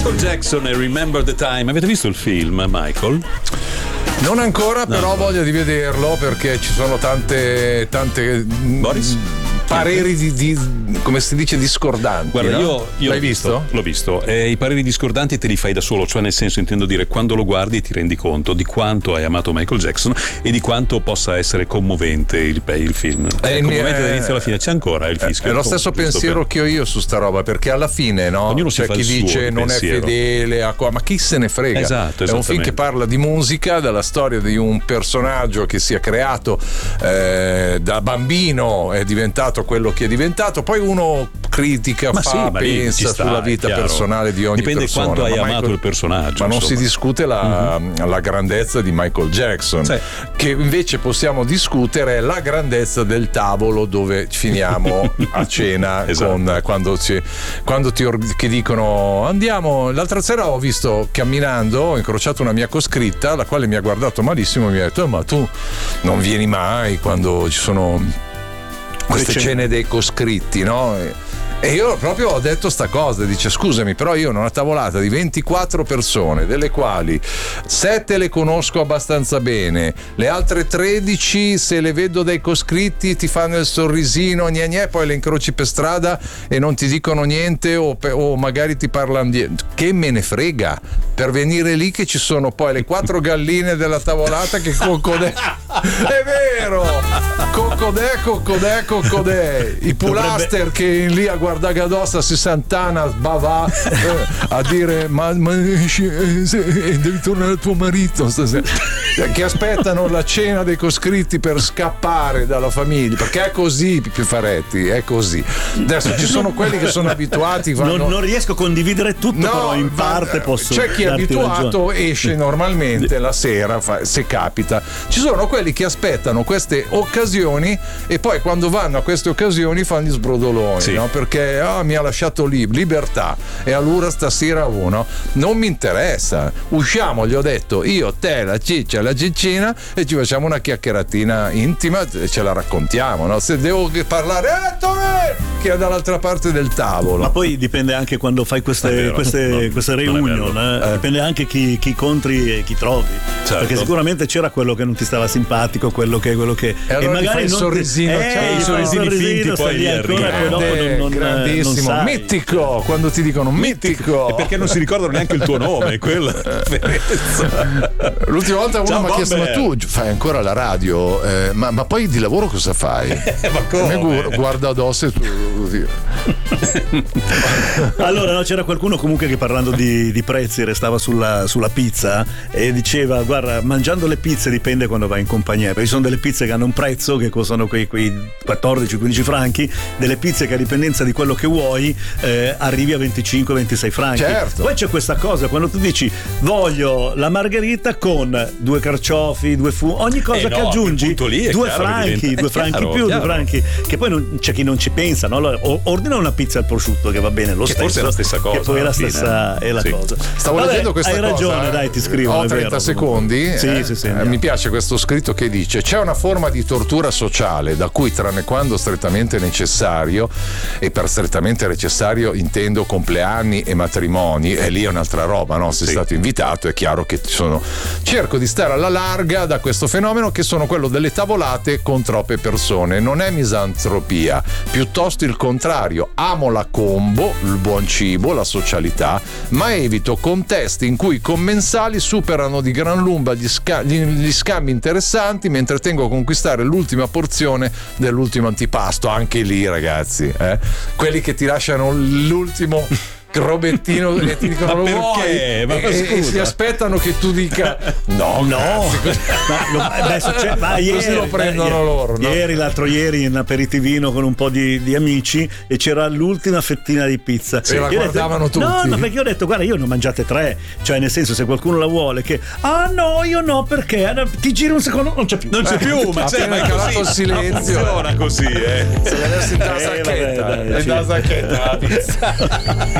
Michael Jackson e Remember the Time. Avete visto il film, Michael? Non ancora, però ho voglia di vederlo perché ci sono tante Boris? pareri di come si dice, discordanti. Guarda, no? io l'hai visto? L'ho visto. I pareri discordanti te li fai da solo, cioè nel senso, intendo dire, quando lo guardi ti rendi conto di quanto hai amato Michael Jackson e di quanto possa essere commovente il film. È commovente dall'inizio alla fine, c'è ancora il fischio. È lo stesso pensiero che ho io su sta roba, perché alla fine, no? Ognuno c'è chi dice non è fedele a qua, ma chi se ne frega? Esatto, è un film che parla di musica, della storia di un personaggio che si è creato da bambino, è diventato quello che è diventato, poi uno critica, pensa sulla vita personale di ogni persona. Dipende quanto hai amato il personaggio. Ma non si discute la grandezza di Michael Jackson, sì. Che invece possiamo discutere la grandezza del tavolo dove finiamo a cena. Esatto. Quando che dicono andiamo. L'altra sera ho visto, camminando, ho incrociato una mia coscritta, la quale mi ha guardato malissimo e mi ha detto ma tu non vieni mai quando ci sono queste cene dei coscritti, no? E io proprio ho detto sta cosa, dice scusami, però io ho una tavolata di 24 persone, delle quali 7 le conosco abbastanza bene, le altre 13 se le vedo dai coscritti ti fanno il sorrisino gne, poi le incroci per strada e non ti dicono niente o magari ti parlano che me ne frega, per venire lì che ci sono poi le 4 galline della tavolata che coccodè è vero, coccodè i pulaster che lì a guardare addosso a 60 anni bavà a dire ma devi tornare al tuo marito stasera, che aspettano la cena dei coscritti per scappare dalla famiglia, perché è così Pifaretti, è così. Adesso ci sono quelli che sono abituati, non riesco a condividere tutto, però in parte posso. C'è chi è abituato, ragione. Esce normalmente la sera se capita. Ci sono quelli che aspettano queste occasioni e poi quando vanno a queste occasioni fanno gli sbrodoloni, sì. No? Perché mi ha lasciato libertà e allora stasera uno non mi interessa, usciamo, gli ho detto io, te, la ciccia, la ciccina e ci facciamo una chiacchieratina intima e ce la raccontiamo, no? Se devo parlare che è dall'altra parte del tavolo. Ma poi dipende anche quando fai queste reunion, dipende anche chi incontri e chi trovi, certo. Perché sicuramente c'era quello che non ti stava simpatico, quello che e allora magari fai il sorrisino, i sorrisini finti poi lì ancora grandissimo, mitico, quando ti dicono mitico e perché non si ricordano neanche il tuo nome, quella l'ultima volta uno mi ha chiesto ma tu fai ancora la radio, ma poi di lavoro cosa fai? Ma come? Guarda addosso e tu allora no, c'era qualcuno comunque che parlando di prezzi restava sulla pizza e diceva guarda, mangiando le pizze dipende quando vai in compagnia, perché ci sono delle pizze che hanno un prezzo che costano quei 14-15 franchi, delle pizze che a dipendenza di quello che vuoi arrivi a 25-26 franchi, certo. Poi c'è questa cosa quando tu dici voglio la margherita con 2 carciofi, 2 ogni cosa che aggiungi 2 franchi, 2 franchi più, 2 franchi, che poi c'è chi non ci pensa, no? Ordina una pizza al prosciutto che va bene lo stesso, forse è la stessa cosa, che poi è la stessa è la cosa. Stavo leggendo questa cosa, hai ragione, dai, ti scrivo. Ho 30 secondi. Sì, mi piace questo scritto che dice: c'è una forma di tortura sociale da cui, tranne quando strettamente necessario, e per strettamente necessario intendo compleanni e matrimoni, e lì è un'altra roba, no? Sei stato invitato, è chiaro che ci sono. Cerco di stare alla larga da questo fenomeno, che sono quello delle tavolate con troppe persone. Non è misantropia, piuttosto il contrario. Amo la combo, il buon cibo, la socialità, ma evito contesti in cui i commensali superano di gran lunga gli scambi interessanti, mentre tengo a conquistare l'ultima porzione dell'ultimo antipasto. Anche lì, ragazzi, quelli che ti lasciano l'ultimo robettino e ti dicono ma perché? Ma e si aspettano che tu dica no. Ma così lo prendono loro, no? L'altro ieri in aperitivino con un po' di amici e c'era l'ultima fettina di pizza e la guardavano tutti. No, perché io ho detto guarda, io ne ho mangiate 3, cioè nel senso, se qualcuno la vuole, che no, io no, perché ti giri un secondo, non c'è più, ma c'è, ma è calato il silenzio, funziona così, se l'avessi in da sacchetta, la pizza.